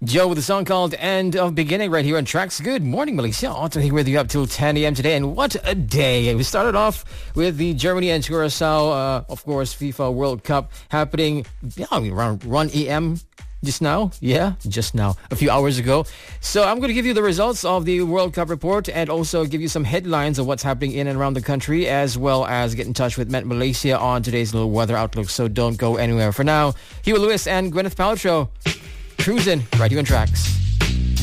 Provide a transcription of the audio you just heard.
Joe with a song called End of Beginning right here on Tracks. Good morning, Malaysia. Otto here with you up till 10 a.m. today. And what a day. We started off with the Germany and Curacao, of course, FIFA World Cup happening around 1 a.m. just now. A few hours ago. So I'm going to give you the results of the World Cup report and also give you some headlines of what's happening in and around the country, as well as get in touch with Met Malaysia on today's little weather outlook. So don't go anywhere. For now, Huey Lewis and Gwyneth Paltrow cruising right here on Tracks.